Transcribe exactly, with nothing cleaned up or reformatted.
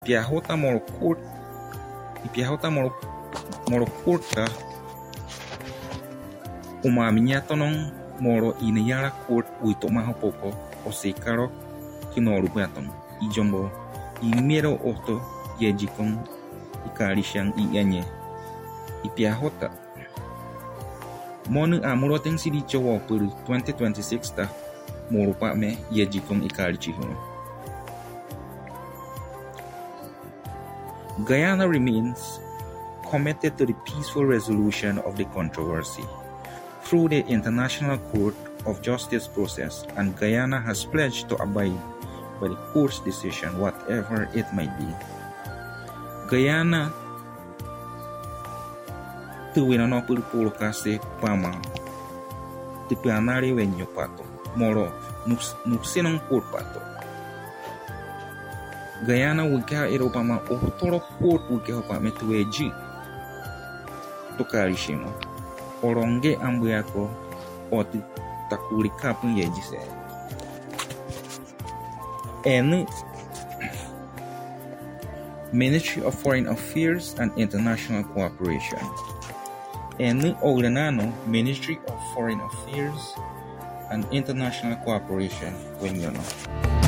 Piahota Morocurt, Piahota Morocurta, uma minyatonong moro inayara court uito mahopoko o sekaro kinoru baton ijombo imero oto yejikon ikarishan ianye ipiahota monu amuroteng sidicho wa per twenty twenty-six ta moro pa me yejikon ikarichihono. Guyana remains committed to the peaceful resolution of the controversy through the International Court of Justice process, and Guyana has pledged to abide by the court's decision, whatever it might be. Guyana tuwina no pulpulo kasi pama tipianari wenyo pato moro nupsinong court pato. Guyana wika Eropa ma otoro court wika hopa metueji tokarishimo oronge ambuyako oti takulika pun yejise and Ministry of Foreign Affairs and International Cooperation and Olenano Ministry of Foreign Affairs and International Cooperation when you know